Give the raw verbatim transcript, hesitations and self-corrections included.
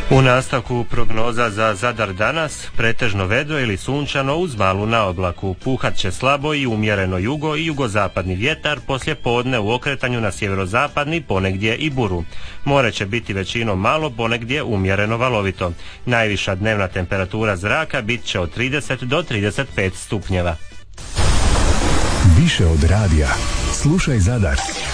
U nastavku prognoza za Zadar danas, pretežno vedro ili sunčano uz malu naoblaku. Puhat će slabo i umjereno jugo i jugozapadni vjetar, poslije podne u okretanju na sjeverozapadni, ponegdje i buru. More će biti većinom malo, ponegdje umjereno valovito. Najviša dnevna temperatura zraka bit će od trideset do trideset pet stupnjeva. Više od radija. Slušaj Zadar.